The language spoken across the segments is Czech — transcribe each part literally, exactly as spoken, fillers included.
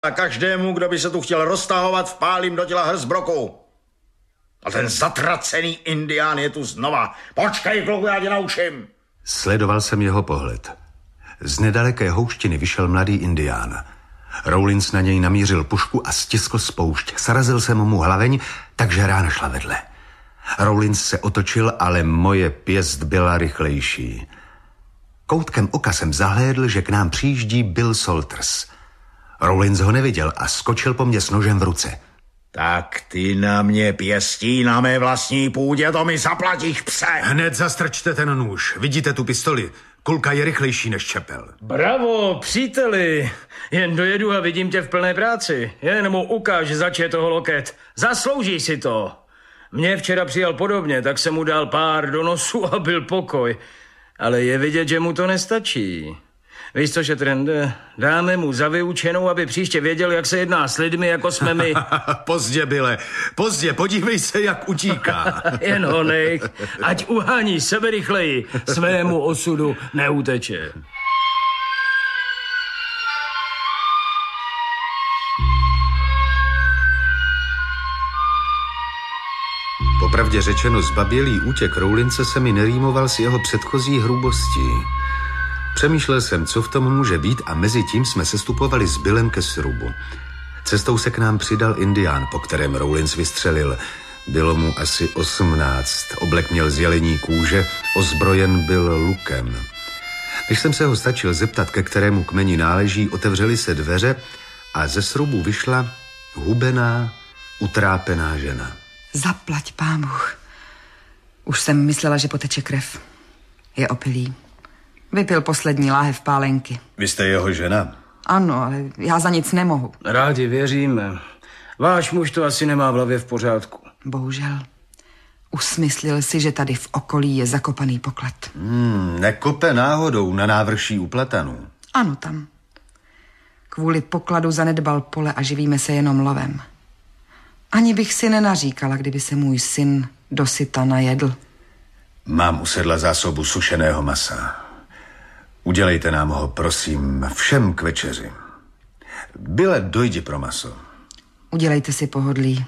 A každému, kdo by se tu chtěl roztahovat, vpálím do těla hrst broku. A ten zatracený indián je tu znova. Počkej, kluku, já tě naučím. Sledoval jsem jeho pohled. Z nedaleké houštiny vyšel mladý indián. Rawlins na něj namířil pušku a stiskl spoušť. Srazil jsem mu hlaveň, takže rána šla vedle. Rawlins se otočil, ale moje pěst byla rychlejší. Koutkem oka jsem zahlédl, že k nám přijíždí Bill Salters. Rawlins ho neviděl a skočil po mně s nožem v ruce. Tak ty na mě pěstí na mé vlastní půdě, to mi zaplatíš, pse. Hned zastrčte ten nůž. Vidíte tu pistoli? Kulka je rychlejší než čepel. Bravo, příteli. Jen dojedu a vidím tě v plné práci. Jen mu ukáž, zač je toho loket. Zaslouží si to. Mě včera přijal podobně, tak jsem mu dal pár do nosu a byl pokoj. Ale je vidět, že mu to nestačí. Víš co, Šetrende, dáme mu za vyučenou, aby příště věděl, jak se jedná s lidmi, jako jsme my. Pozdě, Bile, pozdě, podívej se, jak utíká. Jen ho nech, ať uhání sebe rychleji, svému osudu neuteče. Popravdě řečeno, zbabělý útěk Rawlinse se mi nerýmoval s jeho předchozí hrubostí. Přemýšlel jsem, co v tom může být, a mezi tím jsme sestupovali s Billem ke srubu. Cestou se k nám přidal indián, po kterém Rawlins vystřelil. Bylo mu asi osmnáct, oblek měl z jelení kůže, ozbrojen byl lukem. Když jsem se ho stačil zeptat, ke kterému kmeni náleží, otevřely se dveře a ze srubu vyšla hubená, utrápená žena. Zaplať, Pán Bůh. Už jsem myslela, že poteče krev. Je opilý. Vypil poslední láhev pálenky. Vy jste jeho žena? Ano, ale já za nic nemohu. Rádi věříme. Váš muž to asi nemá v hlavě v pořádku. Bohužel. Usmyslil si, že tady v okolí je zakopaný poklad. Hmm, nekope náhodou na návrší u platanů? Ano, tam. Kvůli pokladu zanedbal pole a živíme se jenom lovem. Ani bych si nenaříkala, kdyby se můj syn dosyta najedl. Mám u sedla zásobu sušeného masa. Udělejte nám ho, prosím, všem k večeři. Byle, dojdi pro maso. Udělejte si pohodlí.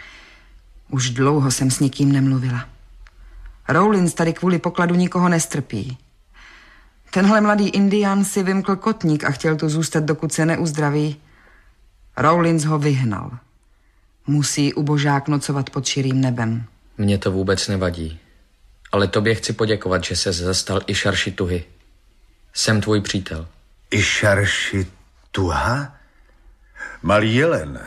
Už dlouho jsem s nikým nemluvila. Rawlins tady kvůli pokladu nikoho nestrpí. Tenhle mladý indián si vymkl kotník a chtěl tu zůstat, dokud se neuzdraví. Rawlins ho vyhnal. Musí ubožák nocovat pod širým nebem. Mně to vůbec nevadí. Ale tobě chci poděkovat, že ses zastal Ishar Shituhy. Jsem tvůj přítel. Ishar Shituha? Malý jelen.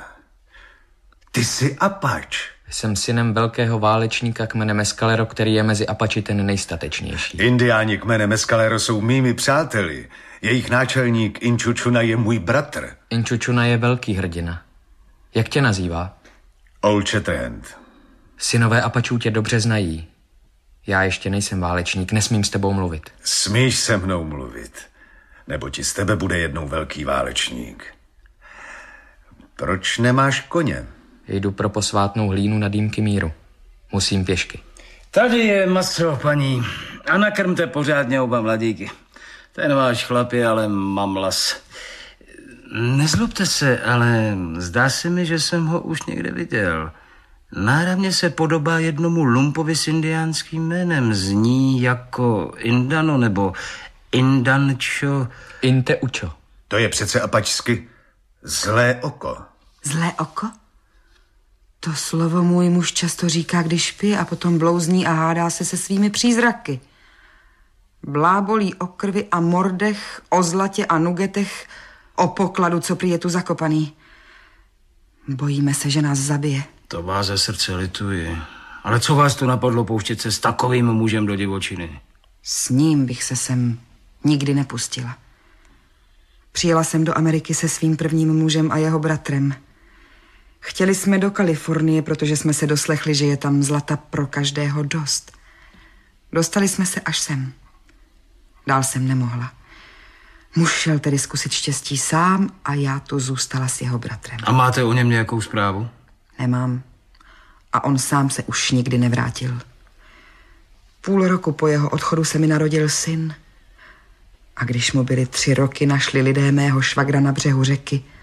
Ty jsi Apač. Jsem synem velkého válečníka kmene Mescalero, který je mezi Apači ten nejstatečnější. Indiáni kmene Mescalero jsou mými přáteli. Jejich náčelník Inchu Chuna je můj bratr. Inchu Chuna je velký hrdina. Jak tě nazývá? Old Shatterhand. Synové Apačů tě dobře znají. Já ještě nejsem válečník, nesmím s tebou mluvit. Smíš se mnou mluvit, nebo ti z tebe bude jednou velký válečník. Proč nemáš koně? Jdu pro posvátnou hlínu na dýmky míru. Musím pěšky. Tady je maso, paní. A nakrmte pořádně oba mladíky. Ten váš chlap je ale mamlas. Nezlobte se, ale zdá se mi, že jsem ho už někde viděl. Náramně se podobá jednomu lumpovi s indiánským jménem. Zní jako Indano nebo Indančo. Inteučo. To je přece apačsky zlé oko. Zlé oko? To slovo můj muž často říká, když pije a potom blouzní a hádá se se svými přízraky. Blábolí o krvi a mordech, o zlatě a nugetech, o pokladu, co prý je tu zakopaný. Bojíme se, že nás zabije. To vás ze srdce lituji. Ale co vás tu napadlo pouštět se s takovým mužem do divočiny? S ním bych se sem nikdy nepustila. Přijela jsem do Ameriky se svým prvním mužem a jeho bratrem. Chtěli jsme do Kalifornie, protože jsme se doslechli, že je tam zlata pro každého dost. Dostali jsme se až sem. Dál jsem nemohla. Muž šel tedy zkusit štěstí sám a já tu zůstala s jeho bratrem. A máte o něm nějakou zprávu? Nemám. A on sám se už nikdy nevrátil. Půl roku po jeho odchodu se mi narodil syn. A když mu byly tři roky, našli lidé mého švagra na břehu řeky